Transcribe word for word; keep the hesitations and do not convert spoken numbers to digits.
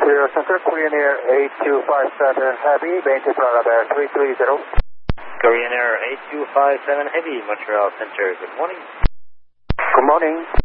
Clear Center, Korean Air eight two five seven Heavy, Bangkok Radar three three zero. Korean Air eight two five seven Heavy, Montreal Center, good morning. Good morning.